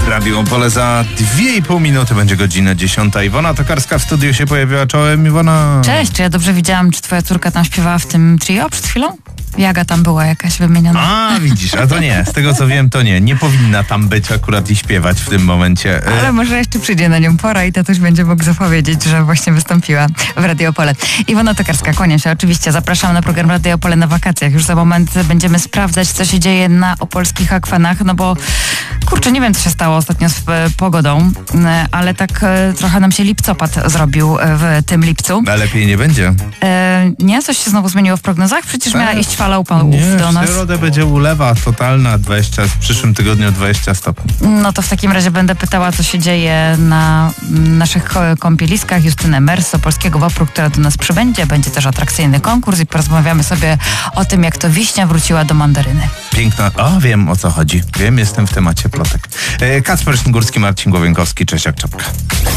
Radio Opole za 2,5 minuty będzie godzina 10. Iwona Tokarska w studiu się pojawiła. Czołem, Iwona. Cześć, czy ja dobrze widziałam, czy twoja córka tam śpiewała w tym trio przed chwilą? Jaga tam była jakaś wymieniona. A, widzisz, a to nie. Z tego co wiem, to nie. Nie powinna tam być akurat i śpiewać w tym momencie. Ale może jeszcze przyjdzie na nią pora i tatuś będzie mógł zapowiedzieć, że właśnie wystąpiła w Radio Opole. Iwona Tokarska, kłaniam się. Oczywiście zapraszam na program Radio Opole na wakacjach. Już za moment będziemy sprawdzać, co się dzieje na opolskich akwenach, no bo kurczę, nie wiem, co się stało ostatnio z pogodą, ale tak trochę nam się lipcopad zrobił w tym lipcu. A lepiej nie będzie. Nie? Coś się znowu zmieniło w prognozach? Przecież miała iść fala upałów do nas. W środę będzie ulewa totalna, 20, w przyszłym tygodniu 20 stopni. No to w takim razie będę pytała, co się dzieje na naszych kąpieliskach. Justynę Mer z Opolskiego Wapru, która do nas przybędzie. Będzie też atrakcyjny konkurs i porozmawiamy sobie o tym, jak to wiśnia wróciła do mandaryny. Piękna. O, wiem o co chodzi. Wiem, jestem w temacie plotek. Kacper Szngórski, Marcin Głowienkowski, cześć jak czapka.